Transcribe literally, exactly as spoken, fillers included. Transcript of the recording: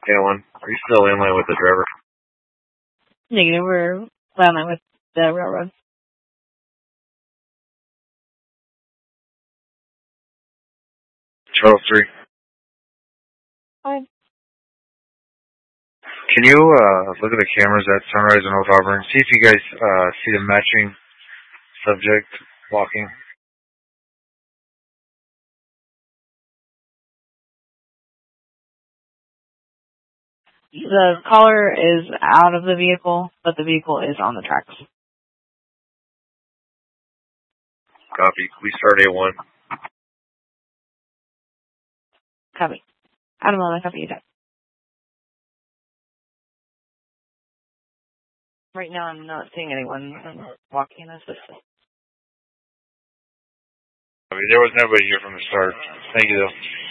Alan, are you still in line with the driver? Negative, we're landline with the railroad. Charles three. Fine. Can you uh, look at the cameras at Sunrise and North Auburn? See if you guys uh, see the matching subject walking. The caller is out of the vehicle, but the vehicle is on the tracks. Copy. We start A one. Copy. Adam, I copy you. Right now, I'm not seeing anyone walking in the system. I mean, there was nobody here from the start. Thank you, though.